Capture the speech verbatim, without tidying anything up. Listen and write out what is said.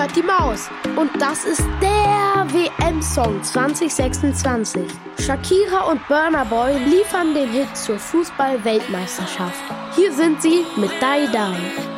Mighty Mouse. Und das ist der W M-Song zwanzig sechsundzwanzig. Shakira und Burna Boy liefern den Hit zur Fußball-Weltmeisterschaft. Hier sind sie mit Die Die.